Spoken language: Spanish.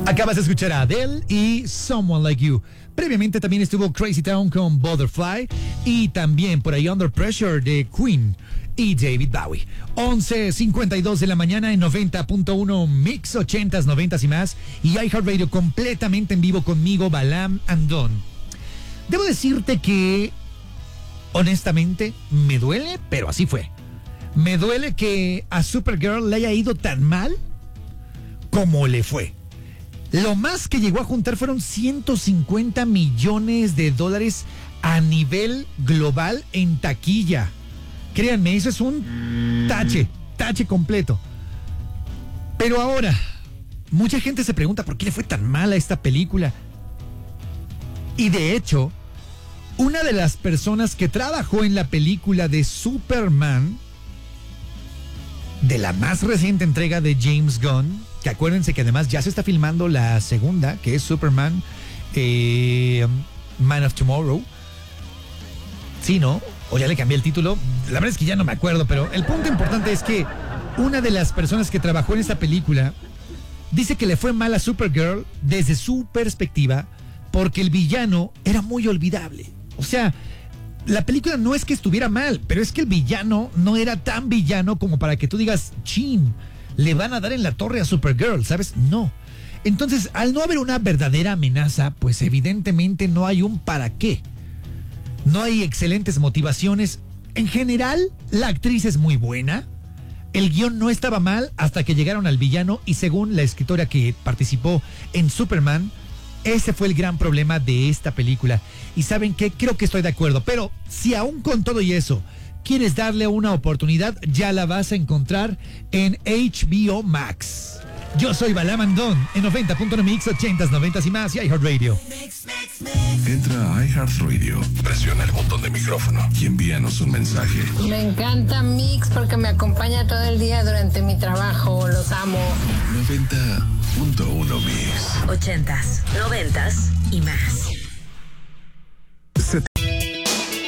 Acabas de escuchar a Adele y Someone Like You. Previamente también estuvo Crazy Town con Butterfly y también por ahí Under Pressure de Queen y David Bowie. 11:52 de la mañana en 90.1 Mix 80s, 90s y más. Y iHeartRadio completamente en vivo conmigo, Balam Andón. Debo decirte que, honestamente, me duele, pero así fue. Me duele que a Supergirl le haya ido tan mal como le fue. Lo más que llegó a juntar fueron 150 millones de dólares a nivel global en taquilla. Créanme, eso es un tache completo. Pero ahora, mucha gente se pregunta por qué le fue tan mala esta película. Y de hecho, una de las personas que trabajó en la película de Superman, de la más reciente entrega de James Gunn, que acuérdense que además ya se está filmando la segunda, que es Superman, Man of Tomorrow. Sí, ¿no? O ya le cambié el título. La verdad es que ya no me acuerdo, pero el punto importante es que una de las personas que trabajó en esta película dice que le fue mal a Supergirl desde su perspectiva porque el villano era muy olvidable. O sea, la película no es que estuviera mal, pero es que el villano no era tan villano como para que tú digas, chin, le van a dar en la torre a Supergirl, ¿sabes? No. Entonces, al no haber una verdadera amenaza, pues evidentemente no hay un para qué. No hay excelentes motivaciones. En general, la actriz es muy buena. El guión no estaba mal hasta que llegaron al villano y según la escritora que participó en Superman, ese fue el gran problema de esta película. Y ¿saben qué? Creo que estoy de acuerdo. Pero si aún con todo y eso quieres darle una oportunidad, ya la vas a encontrar en HBO Max. Yo soy Balam Andón en 90.1 Mix 80s, 90s y más y iHeartRadio. Entra a iHeartRadio, presiona el botón de micrófono y envíanos un mensaje. Me encanta Mix porque me acompaña todo el día durante mi trabajo. Los amo. 90.1 Mix 80s, 90s y más.